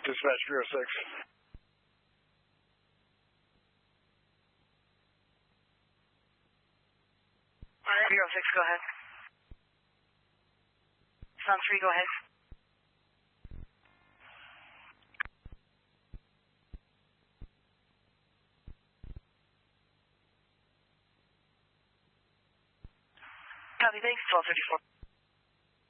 Dispatch Bureau 6. Bureau 6, go ahead. Sound 3, go ahead. Copy, thanks, 1234.